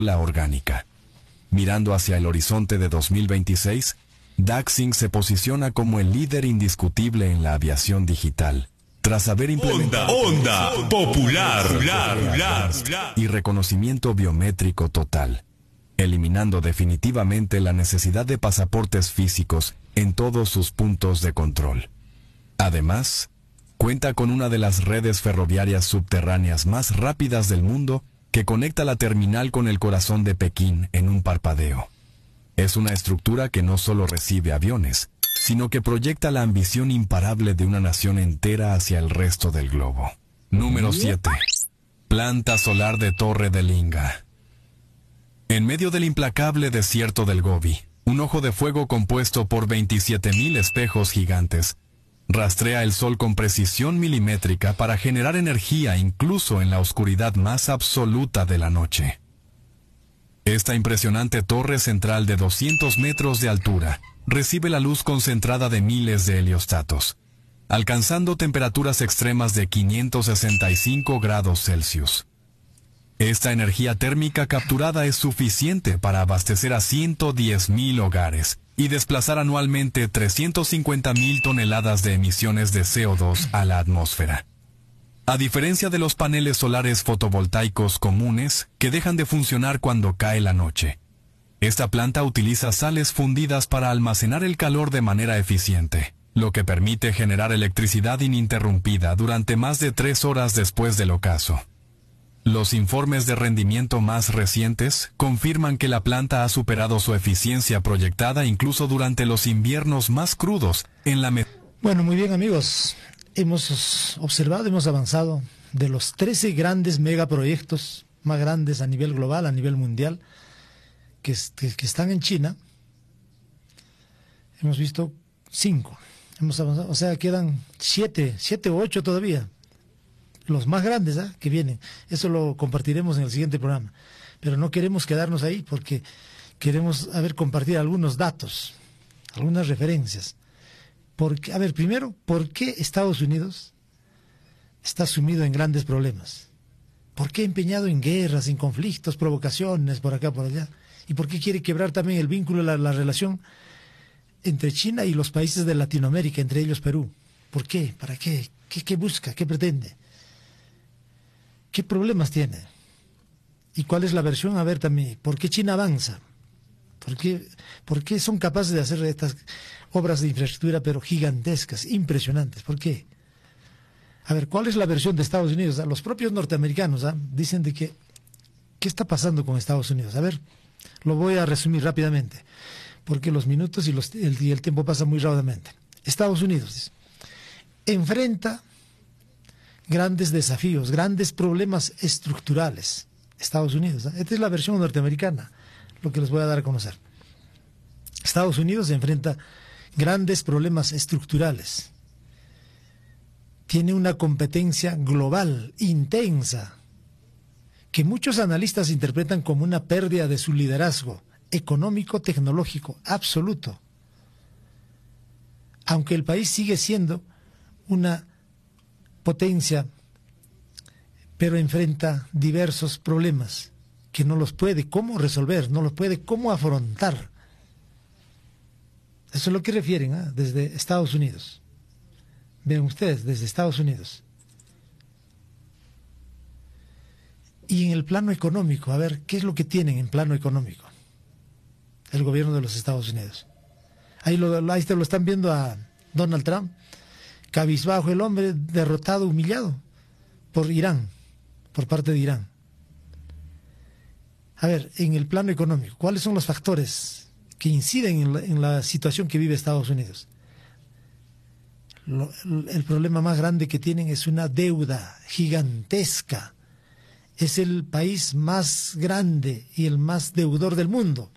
la orgánica. Mirando hacia el horizonte de 2026, Daxing se posiciona como el líder indiscutible en la aviación digital, tras haber implementado Onda Popular y reconocimiento biométrico total, eliminando definitivamente la necesidad de pasaportes físicos en todos sus puntos de control. Además, cuenta con una de las redes ferroviarias subterráneas más rápidas del mundo que conecta la terminal con el corazón de Pekín en un parpadeo. Es una estructura que no solo recibe aviones, sino que proyecta la ambición imparable de una nación entera hacia el resto del globo. Número 7. Planta solar de Torre del Inga. En medio del implacable desierto del Gobi, un ojo de fuego compuesto por 27.000 espejos gigantes rastrea el sol con precisión milimétrica para generar energía incluso en la oscuridad más absoluta de la noche. Esta impresionante torre central de 200 metros de altura recibe la luz concentrada de miles de heliostatos, alcanzando temperaturas extremas de 565 grados Celsius. Esta energía térmica capturada es suficiente para abastecer a 110.000 hogares y desplazar anualmente 350.000 toneladas de emisiones de CO2 a la atmósfera. A diferencia de los paneles solares fotovoltaicos comunes que dejan de funcionar cuando cae la noche, esta planta utiliza sales fundidas para almacenar el calor de manera eficiente, lo que permite generar electricidad ininterrumpida durante más de 3 horas después del ocaso. Los informes de rendimiento más recientes confirman que la planta ha superado su eficiencia proyectada incluso durante los inviernos más crudos en la Bueno, muy bien, amigos. Hemos observado, hemos avanzado de los 13 grandes megaproyectos más grandes a nivel global, a nivel mundial, que están en China. Hemos visto 5. Hemos avanzado, o sea, quedan 7 o 8 todavía. Los más grandes que vienen. Eso lo compartiremos en el siguiente programa. Pero no queremos quedarnos ahí porque queremos compartir algunos datos, algunas referencias. Porque, primero, ¿por qué Estados Unidos está sumido en grandes problemas? ¿Por qué empeñado en guerras, en conflictos, provocaciones, por acá, por allá? ¿Y por qué quiere quebrar también el vínculo, la relación entre China y los países de Latinoamérica, entre ellos Perú? ¿Por qué? ¿Para qué? ¿Qué busca? ¿Qué pretende? ¿Qué problemas tiene? ¿Y cuál es la versión? También, ¿por qué China avanza? ¿Por qué son capaces de hacer estas obras de infraestructura, pero gigantescas, impresionantes? ¿Por qué? ¿Cuál es la versión de Estados Unidos? Los propios norteamericanos dicen de que, ¿qué está pasando con Estados Unidos? Lo voy a resumir rápidamente, porque los minutos y el tiempo pasa muy rápidamente. Estados Unidos enfrenta grandes desafíos, grandes problemas estructurales. Estados Unidos, esta es la versión norteamericana, lo que les voy a dar a conocer. Estados Unidos enfrenta grandes problemas estructurales. Tiene una competencia global, intensa, que muchos analistas interpretan como una pérdida de su liderazgo económico, tecnológico, absoluto. Aunque el país sigue siendo una potencia, pero enfrenta diversos problemas que no los puede cómo resolver, no los puede cómo afrontar. Eso es lo que refieren desde Estados Unidos. Vean ustedes, desde Estados Unidos. Y en el plano económico, ¿qué es lo que tienen en plano económico? El gobierno de los Estados Unidos. Ahí te lo están viendo a Donald Trump, cabizbajo el hombre, derrotado, humillado por Irán, por parte de Irán. En el plano económico, ¿cuáles son los factores que inciden en la situación que vive Estados Unidos? El problema más grande que tienen es una deuda gigantesca. Es el país más grande y el más deudor del mundo.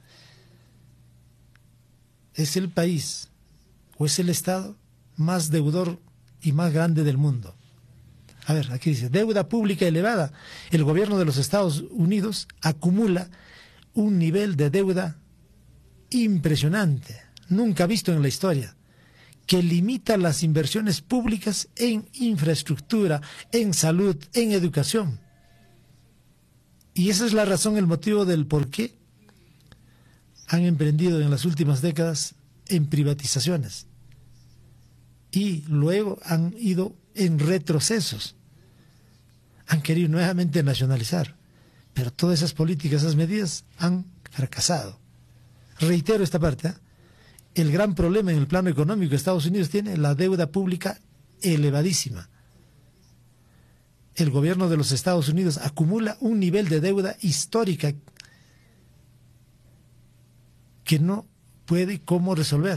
Es el país, o es el Estado, más deudor y más grande del mundo. Aquí dice, deuda pública elevada. El gobierno de los Estados Unidos acumula un nivel de deuda impresionante, nunca visto en la historia, que limita las inversiones públicas en infraestructura, en salud, en educación. Y esa es la razón, el motivo del por qué han emprendido en las últimas décadas en privatizaciones. Y luego han ido en retrocesos. Han querido nuevamente nacionalizar. Pero todas esas políticas, esas medidas han fracasado. Reitero esta parte, ¿eh? El gran problema en el plano económico de Estados Unidos tiene la deuda pública elevadísima. El gobierno de los Estados Unidos acumula un nivel de deuda histórica que no puede cómo resolver.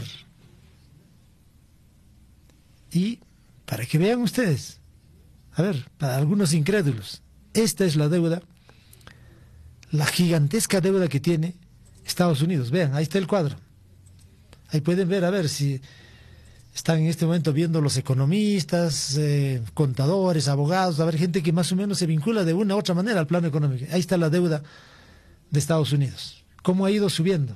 Y para que vean ustedes, a ver, para algunos incrédulos, esta es la deuda, la gigantesca deuda que tiene Estados Unidos. Vean, ahí está el cuadro. Ahí pueden ver, a ver si están en este momento viendo los economistas, contadores, abogados, a ver, gente que más o menos se vincula de una u otra manera al plano económico. Ahí está la deuda de Estados Unidos. ¿Cómo ha ido subiendo?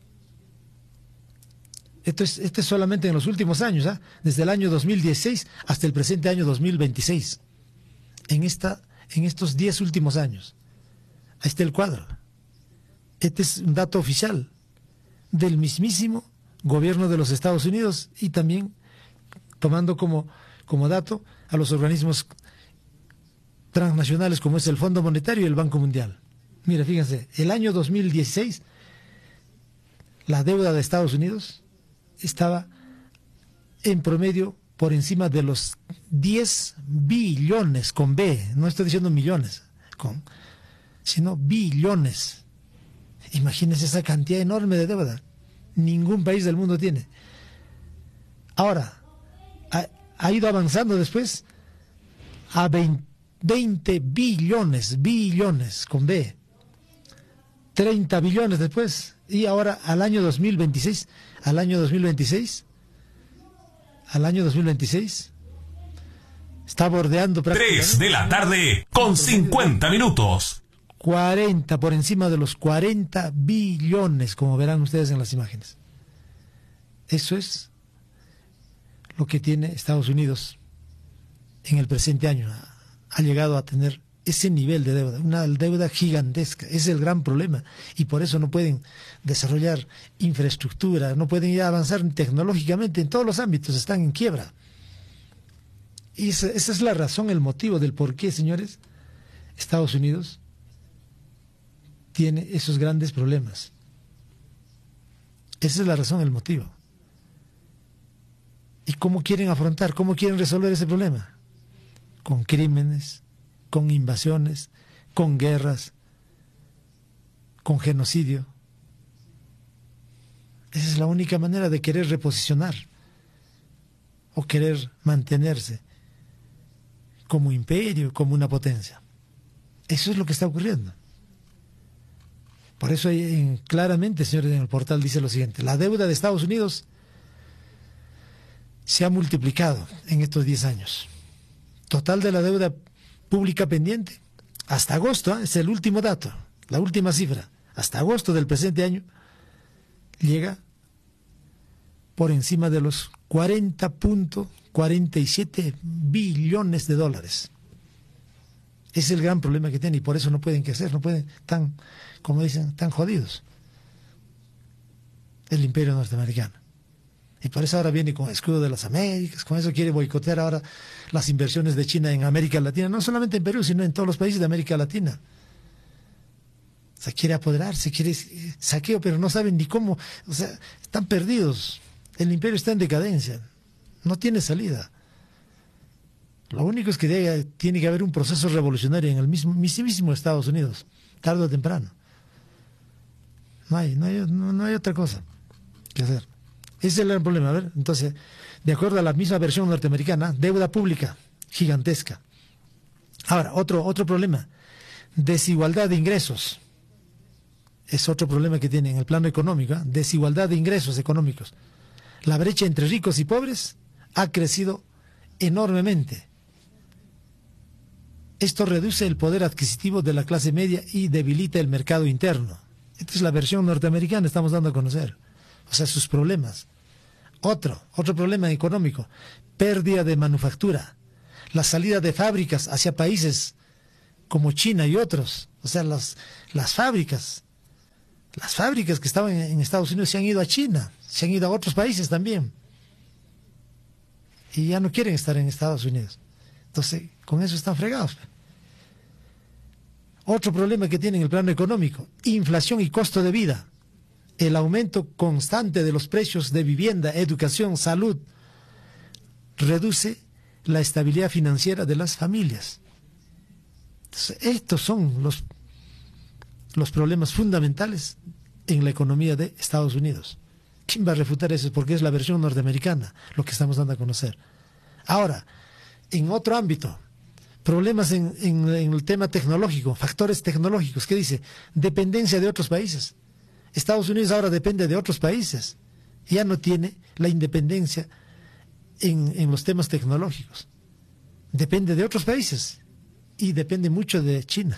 Esto es solamente en los últimos años, ¿eh? Desde el año 2016 hasta el presente año 2026. En estos 10 últimos años. Ahí está el cuadro. Este es un dato oficial del mismísimo gobierno de los Estados Unidos y también tomando como dato a los organismos transnacionales como es el Fondo Monetario y el Banco Mundial. Mira, fíjense, el año 2016 la deuda de Estados Unidos estaba en promedio por encima de los 10 billones con B, no estoy diciendo millones, sino billones. Imagínense esa cantidad enorme de deuda. Ningún país del mundo tiene. Ahora, ha ido avanzando después a 20 billones con B. 30 billones después. Y ahora al año 2026 está bordeando prácticamente 3 de la tarde con 50 minutos. 40, por encima de los 40 billones, como verán ustedes en las imágenes. Eso es lo que tiene Estados Unidos en el presente año. Ha llegado a tener ese nivel de deuda, una deuda gigantesca. Ese es el gran problema. Y por eso no pueden desarrollar infraestructura, no pueden ir a avanzar tecnológicamente en todos los ámbitos, están en quiebra. Y esa es la razón, el motivo del por qué, señores, Estados Unidos tiene esos grandes problemas. Esa es la razón, el motivo. ¿Y cómo quieren afrontar, cómo quieren resolver ese problema? Con crímenes, con invasiones, con guerras, con genocidio. Esa es la única manera de querer reposicionar o querer mantenerse como imperio, como una potencia. Eso es lo que está ocurriendo. Por eso claramente, señores, en el portal dice lo siguiente: la deuda de Estados Unidos se ha multiplicado en estos 10 años. Total de la deuda pública pendiente, hasta agosto, es el último dato, la última cifra, hasta agosto del presente año, llega por encima de los 40.47 billones de dólares. Ese es el gran problema que tienen y por eso no pueden crecer, no pueden, como dicen, tan jodidos. El imperio norteamericano. Y por eso ahora viene con el escudo de las Américas, con eso quiere boicotear ahora las inversiones de China en América Latina, no solamente en Perú, sino en todos los países de América Latina. O sea, quiere apoderarse, quiere saqueo, pero no saben ni cómo, o sea, están perdidos. El imperio está en decadencia, no tiene salida. Lo único es que tiene que haber un proceso revolucionario en el mismísimo Estados Unidos, tarde o temprano. No hay otra cosa que hacer. Ese es el gran problema. A ver, entonces, de acuerdo a la misma versión norteamericana, deuda pública gigantesca. Ahora, otro problema, desigualdad de ingresos. Es otro problema que tiene en el plano económico, ¿eh? Desigualdad de ingresos económicos. La brecha entre ricos y pobres ha crecido enormemente. Esto reduce el poder adquisitivo de la clase media y debilita el mercado interno. Esta es la versión norteamericana, estamos dando a conocer. O sea, sus problemas. Otro problema económico, pérdida de manufactura. La salida de fábricas hacia países como China y otros O sea, las fábricas que estaban en Estados Unidos se han ido a China, se han ido a otros países también. Y ya no quieren estar en Estados Unidos. Entonces, con eso están fregados. Otro problema que tienen el plano económico, inflación y costo de vida. El aumento constante de los precios de vivienda, educación, salud, reduce la estabilidad financiera de las familias. Entonces, estos son los problemas fundamentales en la economía de Estados Unidos. ¿Quién va a refutar eso? Porque es la versión norteamericana lo que estamos dando a conocer. Ahora, en otro ámbito, problemas en el tema tecnológico, factores tecnológicos. ¿Qué dice? Dependencia de otros países. Estados Unidos ahora depende de otros países. Ya no tiene la independencia en los temas tecnológicos. Depende de otros países y depende mucho de China.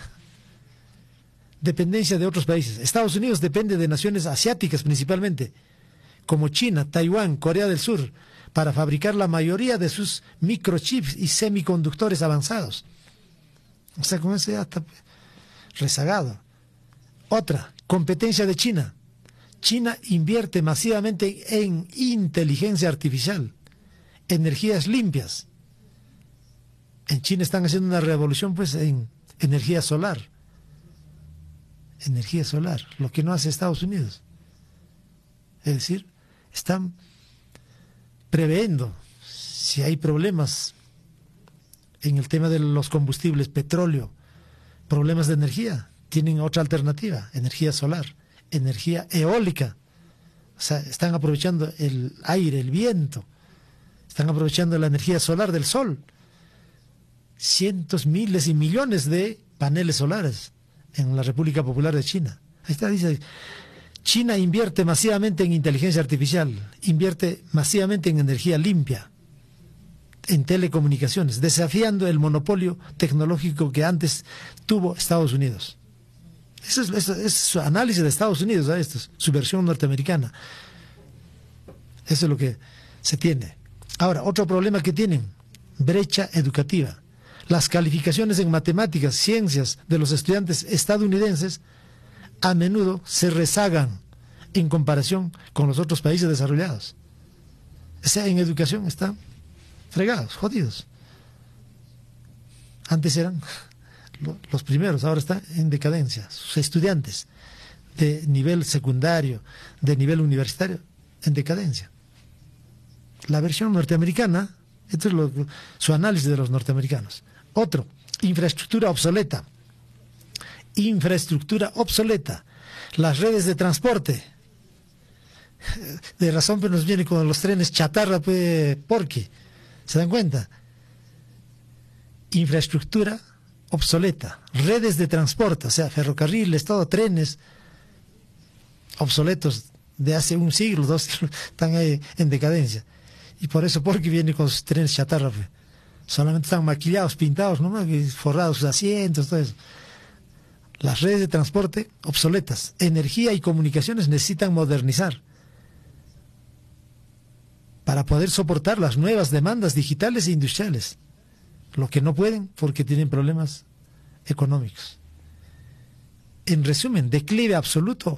Dependencia de otros países. Estados Unidos depende de naciones asiáticas principalmente, como China, Taiwán, Corea del Sur, para fabricar la mayoría de sus microchips y semiconductores avanzados. O sea, con eso ya está rezagado. Otra, competencia de China. China invierte masivamente en inteligencia artificial, energías limpias. En China están haciendo una revolución pues en energía solar. Energía solar, lo que no hace Estados Unidos. Es decir, están previendo si hay problemas en el tema de los combustibles, petróleo, problemas de energía. Tienen otra alternativa, energía solar, energía eólica. O sea, están aprovechando el aire, el viento, están aprovechando la energía solar del sol. Cientos, miles y millones de paneles solares en la República Popular de China. Ahí está, dice, China invierte masivamente en inteligencia artificial, invierte masivamente en energía limpia, en telecomunicaciones, desafiando el monopolio tecnológico que antes tuvo Estados Unidos. Eso es su análisis de Estados Unidos, ¿sabes? Esto es su versión norteamericana. Eso es lo que se tiene. Ahora, otro problema que tienen, brecha educativa. Las calificaciones en matemáticas, ciencias de los estudiantes estadounidenses a menudo se rezagan en comparación con los otros países desarrollados. O sea, en educación están fregados, jodidos. Antes eran los primeros, ahora están en decadencia. Sus estudiantes de nivel secundario, de nivel universitario, en decadencia. La versión norteamericana, esto es su análisis de los norteamericanos. Otro, infraestructura obsoleta. Infraestructura obsoleta. Las redes de transporte. De razón, pero nos viene con los trenes chatarra, pues, ¿por qué? ¿Se dan cuenta? Infraestructura obsoleta. Redes de transporte, o sea, ferrocarriles, todo, trenes obsoletos de hace un siglo, 2 siglos, están ahí en decadencia. Y por eso, ¿por qué viene con sus trenes chatarra? Pues? Solamente están maquillados, pintados, ¿no? Forrados sus asientos, todo eso. Las redes de transporte obsoletas. Energía y comunicaciones necesitan modernizar para poder soportar las nuevas demandas digitales e industriales. Lo que no pueden porque tienen problemas económicos. En resumen, declive absoluto.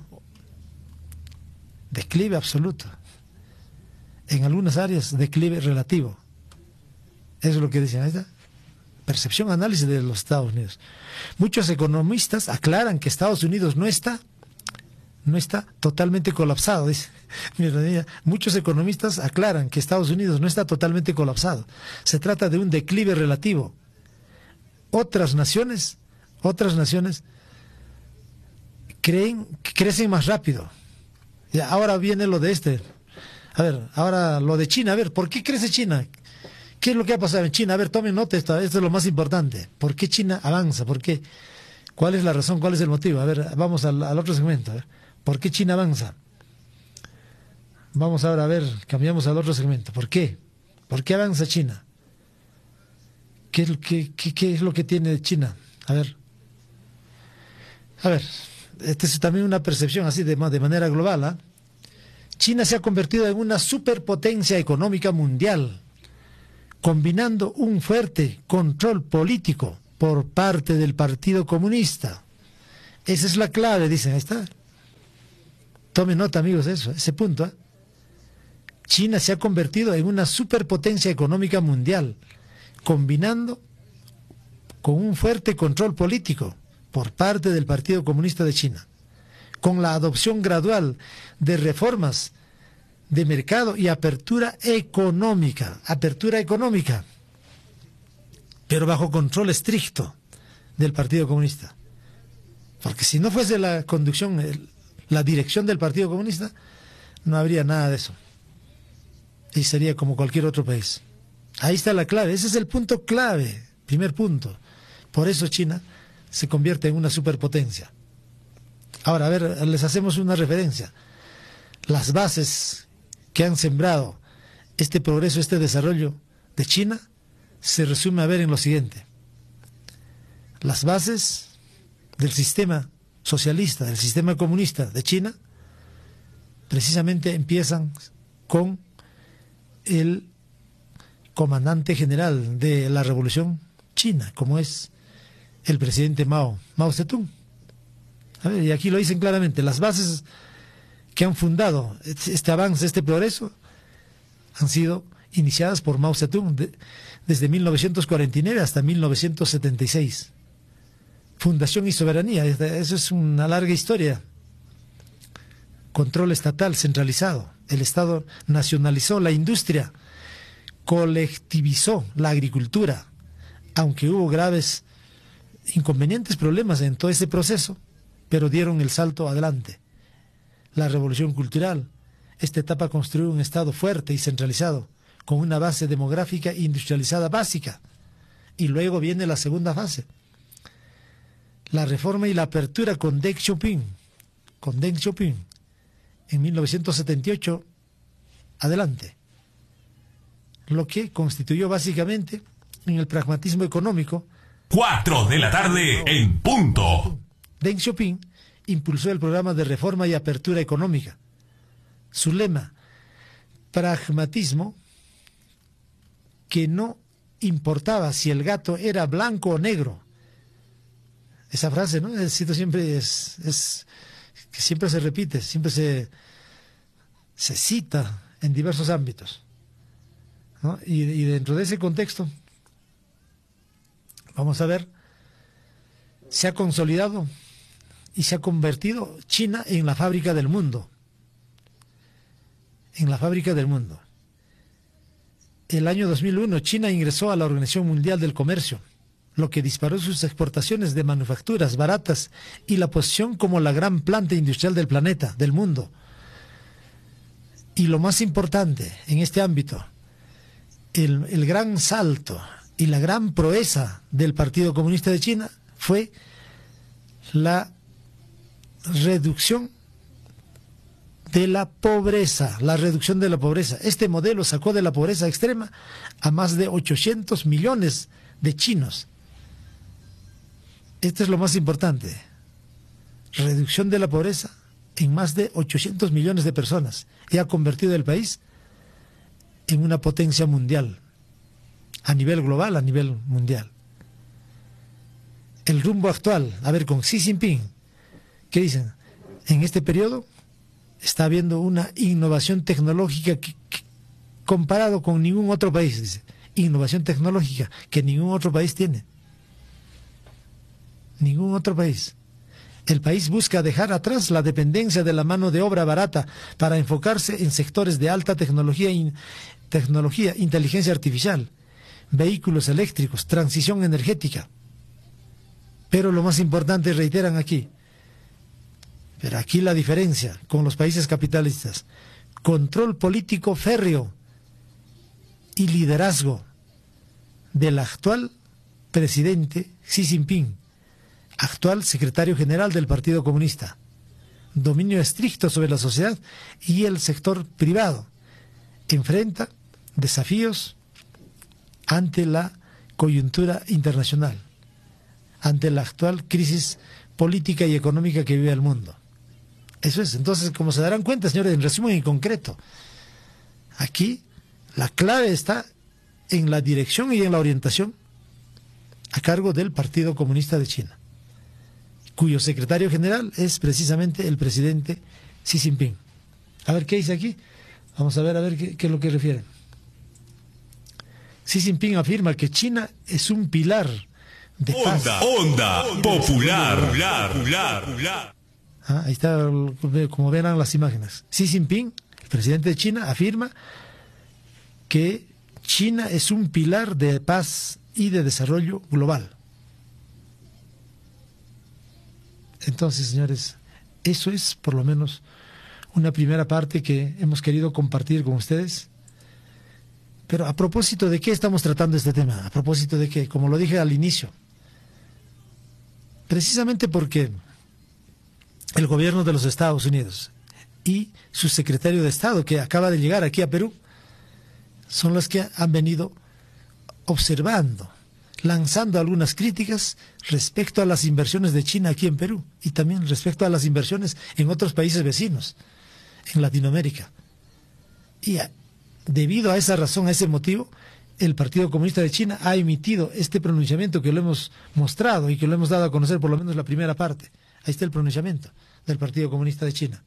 Declive absoluto. En algunas áreas, declive relativo. Eso es lo que dicen. Ahí está. Percepción, análisis de los Estados Unidos. Muchos economistas aclaran que Estados Unidos no está totalmente colapsado. Dice. Muchos economistas aclaran que Estados Unidos no está totalmente colapsado. Se trata de un declive relativo. Otras naciones creen que crecen más rápido. Y ahora viene lo de este. A ver, ahora lo de China. A ver, ¿por qué crece China? ¿Qué es lo que ha pasado en China? A ver, tomen nota, esto es lo más importante. ¿Por qué China avanza? ¿Por qué? ¿Cuál es la razón? ¿Cuál es el motivo? A ver, vamos al otro segmento. A ver, ¿por qué China avanza? Vamos ahora a ver, cambiamos al otro segmento. ¿Por qué? ¿Por qué avanza China? ¿Qué es lo que tiene China? A ver, esta es también una percepción así de manera global. ¿Eh? China se ha convertido en una superpotencia económica mundial, combinando un fuerte control político por parte del Partido Comunista. Esa es la clave, dicen, ahí está. Tomen nota, amigos, de eso, ese punto. China se ha convertido en una superpotencia económica mundial, combinando con un fuerte control político por parte del Partido Comunista de China, con la adopción gradual de reformas de mercado y apertura económica, pero bajo control estricto del Partido Comunista. Porque si no fuese la conducción, la dirección del Partido Comunista, no habría nada de eso. Y sería como cualquier otro país. Ahí está la clave, ese es el punto clave, primer punto. Por eso China se convierte en una superpotencia. Ahora, a ver, les hacemos una referencia. Las bases que han sembrado este progreso, este desarrollo de China, se resume a ver en lo siguiente. Las bases del sistema socialista, del sistema comunista de China, precisamente empiezan con el comandante general de la revolución china, como es el presidente Mao Zedong. A ver, y aquí lo dicen claramente, las bases que han fundado este avance, este progreso, han sido iniciadas por Mao Zedong desde 1949 hasta 1976. Fundación y soberanía, eso es una larga historia. Control estatal centralizado, el Estado nacionalizó la industria, colectivizó la agricultura, aunque hubo graves inconvenientes, problemas en todo ese proceso, pero dieron el salto adelante. La revolución cultural, esta etapa construyó un Estado fuerte y centralizado, con una base demográfica e industrializada básica, y luego viene la segunda fase, la reforma y la apertura con Deng Xiaoping, en 1978, adelante, lo que constituyó básicamente en el pragmatismo económico. 4 de la tarde en punto. Deng Xiaoping impulsó el programa de reforma y apertura económica. Su lema, pragmatismo, que no importaba si el gato era blanco o negro. Esa frase, ¿no? El sitio siempre es que siempre se repite, siempre se cita en diversos ámbitos, ¿no? Y dentro de ese contexto, vamos a ver, se ha consolidado y se ha convertido China en la fábrica del mundo. En la fábrica del mundo. El año 2001, China ingresó a la Organización Mundial del Comercio, lo que disparó sus exportaciones de manufacturas baratas y la posición como la gran planta industrial del planeta, del mundo. Y lo más importante en este ámbito, el gran salto y la gran proeza del Partido Comunista de China fue la reducción de la pobreza, Este modelo sacó de la pobreza extrema a más de 800 millones de chinos. Esto es lo más importante. Reducción de la pobreza en más de 800 millones de personas. Y ha convertido el país en una potencia mundial, a nivel global, a nivel mundial. El rumbo actual, a ver, con Xi Jinping, ¿qué dicen? En este periodo está habiendo una innovación tecnológica que comparado con ningún otro país, dice. Innovación tecnológica que ningún otro país tiene. Ningún otro país. El país busca dejar atrás la dependencia de la mano de obra barata para enfocarse en sectores de alta tecnología, inteligencia artificial, vehículos eléctricos, transición energética. Pero lo más importante, reiteran aquí, pero aquí la diferencia con los países capitalistas, control político férreo y liderazgo del actual presidente Xi Jinping, actual secretario general del Partido Comunista, dominio estricto sobre la sociedad y el sector privado, enfrenta desafíos ante la coyuntura internacional, ante la actual crisis política y económica que vive el mundo. Eso es. Entonces, como se darán cuenta, señores, en resumen y concreto, aquí la clave está en la dirección y en la orientación a cargo del Partido Comunista de China, cuyo secretario general es precisamente el presidente Xi Jinping. A ver qué dice aquí. Vamos a ver qué es lo que refiere. Xi Jinping afirma que China es un pilar de paz. Onda popular. Ahí está, como verán las imágenes. Xi Jinping, el presidente de China, afirma que China es un pilar de paz y de desarrollo global. Entonces, señores, eso es por lo menos una primera parte que hemos querido compartir con ustedes. Pero a propósito de qué estamos tratando este tema, a propósito de que, como lo dije al inicio, precisamente porque el gobierno de los Estados Unidos y su secretario de Estado, que acaba de llegar aquí a Perú, son los que han venido observando, lanzando algunas críticas respecto a las inversiones de China aquí en Perú y también respecto a las inversiones en otros países vecinos, en Latinoamérica. Y debido a esa razón, a ese motivo, el Partido Comunista de China ha emitido este pronunciamiento que lo hemos mostrado y que lo hemos dado a conocer, por lo menos la primera parte. Ahí está el pronunciamiento del Partido Comunista de China.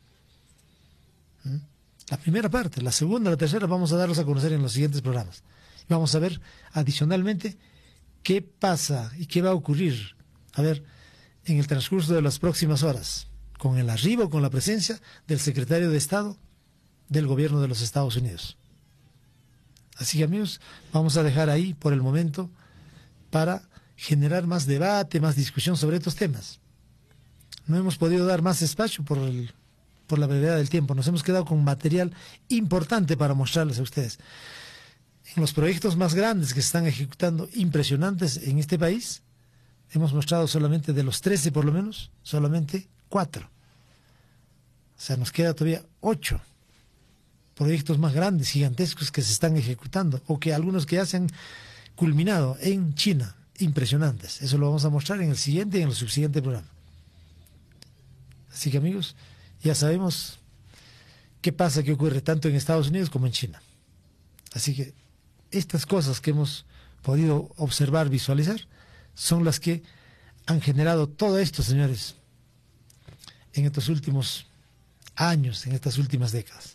La primera parte, la segunda, la tercera, vamos a darlos a conocer en los siguientes programas. Vamos a ver adicionalmente qué pasa y qué va a ocurrir, a ver, en el transcurso de las próximas horas, con el arribo, con la presencia del secretario de Estado del gobierno de los Estados Unidos. Así que, amigos, vamos a dejar ahí por el momento para generar más debate, más discusión sobre estos temas. No hemos podido dar más espacio por la brevedad del tiempo. Nos hemos quedado con material importante para mostrarles a ustedes. En los proyectos más grandes que se están ejecutando, impresionantes en este país, hemos mostrado solamente de los 13 por lo menos, solamente 4. O sea, nos queda todavía 8 proyectos más grandes, gigantescos que se están ejecutando, o que algunos que ya se han culminado en China, impresionantes. Eso lo vamos a mostrar en el siguiente y en el subsiguiente programa. Así que, amigos, ya sabemos qué pasa, qué ocurre tanto en Estados Unidos como en China. Así que estas cosas que hemos podido observar, visualizar, son las que han generado todo esto, señores, en estos últimos años, en estas últimas décadas.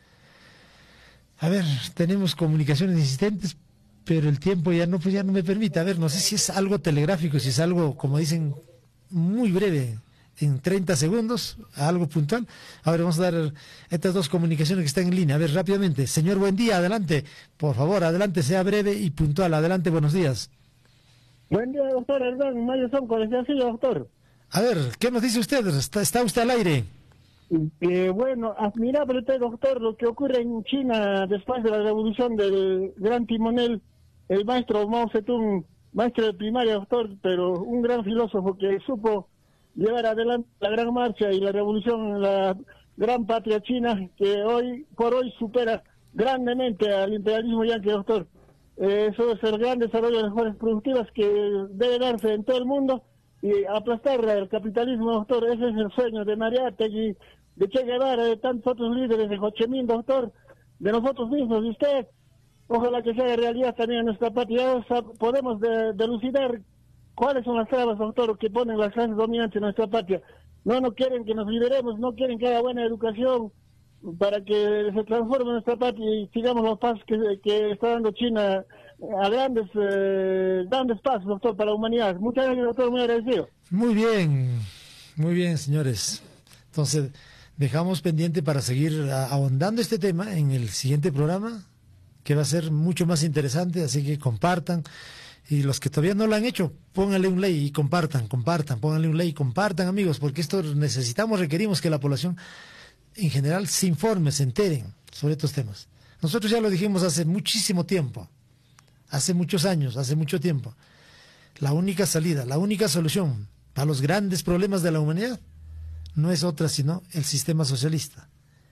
A ver, tenemos comunicaciones insistentes, pero el tiempo ya no me permite. A ver, no sé si es algo telegráfico, si es algo, como dicen, muy breve, en 30 segundos, algo puntual. A ver, vamos a dar estas dos comunicaciones que están en línea. A ver, rápidamente. Señor, buen día, adelante. Por favor, adelante, sea breve y puntual. Adelante, buenos días. Buen día, doctor Hernán Mayo Sonco, desde Asilo, doctor. A ver, ¿qué nos dice usted? ¿Está usted al aire? Bueno, admirable usted, doctor, lo que ocurre en China después de la revolución del gran timonel, el maestro Mao Zedong, maestro de primaria, doctor, pero un gran filósofo que supo llevar adelante la gran marcha y la revolución en la gran patria china, que hoy por hoy supera grandemente al imperialismo yanqui, doctor. Eso es el gran desarrollo de las fuerzas productivas que debe darse en todo el mundo y aplastar el capitalismo, doctor. Ese es el sueño de Mariátegui, de Che Guevara, de tantos otros líderes, de Ho Chi Minh, doctor, de nosotros mismos, de usted. Ojalá que sea realidad también en nuestra patria. Podemos delucidar cuáles son las trabas, doctor, que ponen las clases dominantes en nuestra patria. No quieren que nos liberemos, no quieren que haya buena educación para que se transforme nuestra patria y sigamos los pasos que está dando China a grandes pasos, doctor, para la humanidad. Muchas gracias, doctor, muy agradecido. Muy bien, señores. Entonces, dejamos pendiente para seguir ahondando este tema en el siguiente programa, que va a ser mucho más interesante, así que compartan. Y los que todavía no lo han hecho, pónganle un like y compartan, pónganle un like y compartan, amigos, porque esto requerimos que la población en general se informe, se enteren sobre estos temas. Nosotros ya lo dijimos hace muchísimo tiempo, hace muchos años, hace mucho tiempo. La única salida, la única solución para los grandes problemas de la humanidad no es otra sino el sistema socialista.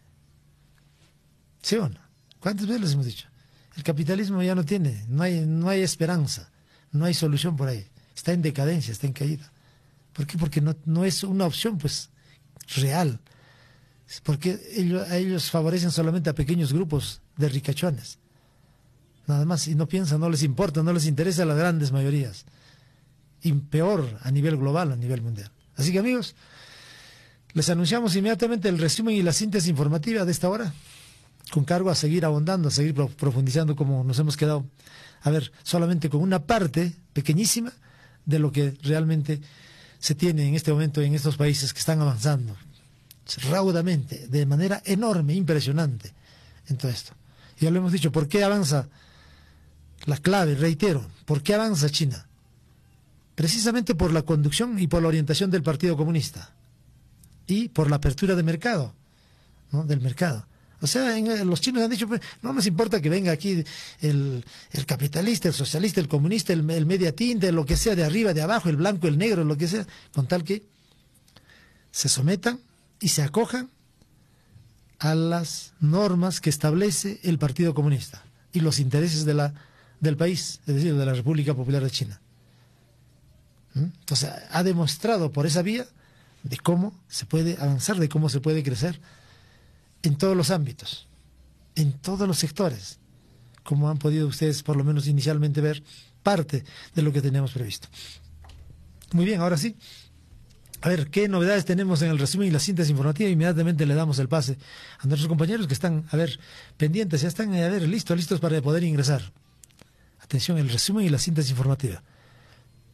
¿Sí o no? ¿Cuántas veces les hemos dicho? El capitalismo ya no hay esperanza, no hay solución por ahí. Está en decadencia, está en caída. ¿Por qué? Porque no es una opción, pues, real. Porque ellos favorecen solamente a pequeños grupos de ricachones. Nada más, y no piensan, no les importa, no les interesa a las grandes mayorías. Y peor a nivel global, a nivel mundial. Así que amigos, les anunciamos inmediatamente el resumen y la síntesis informativa de esta hora, con cargo a seguir abondando, a seguir profundizando como nos hemos quedado, a ver, solamente con una parte pequeñísima de lo que realmente se tiene en este momento en estos países que están avanzando raudamente, de manera enorme, impresionante en todo esto. Ya lo hemos dicho, ¿por qué avanza? La clave, reitero, ¿por qué avanza China? Precisamente por la conducción y por la orientación del Partido Comunista y por la apertura de mercado, ¿no? Del mercado. O sea, los chinos han dicho, pues, no nos importa que venga aquí el capitalista, el socialista, el comunista, el media tinta, lo que sea, de arriba, de abajo, el blanco, el negro, lo que sea, con tal que se sometan y se acojan a las normas que establece el Partido Comunista y los intereses del país, es decir, de la República Popular de China. Entonces, ha demostrado por esa vía de cómo se puede avanzar, de cómo se puede crecer en todos los ámbitos, en todos los sectores, como han podido ustedes por lo menos inicialmente ver parte de lo que teníamos previsto. Muy bien, ahora sí, a ver, ¿qué novedades tenemos en el resumen y la síntesis informativa? Inmediatamente le damos el pase a nuestros compañeros que están, a ver, pendientes, ya están, a ver, listos para poder ingresar. Atención, el resumen y la síntesis informativa.